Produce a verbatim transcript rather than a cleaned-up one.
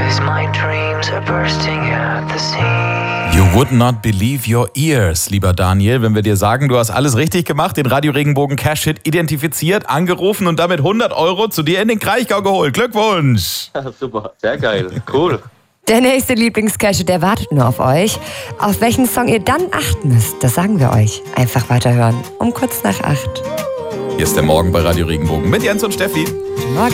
'cause my dreams are bursting at the seams. You would not believe your ears, lieber Daniel, wenn wir dir sagen, du hast alles richtig gemacht, den Radio Regenbogen Cash-Hit identifiziert, angerufen und damit hundert Euro zu dir in den Kraichgau geholt. Glückwunsch! Super, sehr geil, cool. Der nächste Lieblingscash, der wartet nur auf euch. Auf welchen Song ihr dann achten müsst, das sagen wir euch. Einfach weiterhören, um kurz nach acht. Hier ist der Morgen bei Radio Regenbogen mit Jens und Steffi. Guten Morgen.